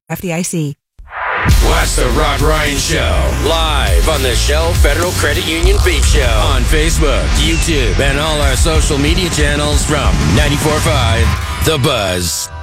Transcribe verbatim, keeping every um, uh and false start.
F D I C. Watch the Rob Ryan Show live on the Shell Federal Credit Union Beat Show on Facebook, YouTube, and all our social media channels from ninety-four point five The Buzz.